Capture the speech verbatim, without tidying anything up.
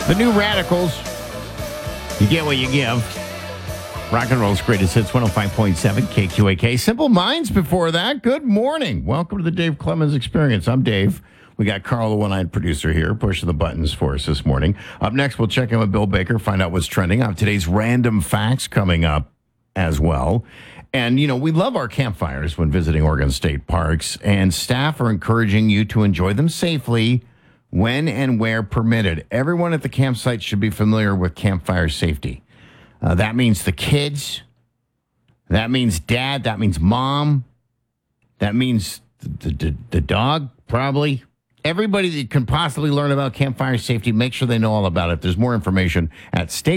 The New Radicals. You get what you give. Rock and roll's greatest hits, one oh five point seven K Q A K. Simple Minds before that. Good morning. Welcome to the Dave Clemens Experience. I'm Dave. We got Carl, the one-eyed producer here, pushing the buttons for us this morning. Up next, we'll check in with Bill Baker, find out what's trending. I have today's random facts coming up as well. And, you know, we love our campfires when visiting Oregon State parks, and staff are encouraging you to enjoy them safely when and where permitted. Everyone at the campsite should be familiar with campfire safety. Uh, that means the kids. That means dad. That means mom. That means the, the, the dog, probably. Everybody that can possibly learn about campfire safety, make sure they know all about it. There's more information at state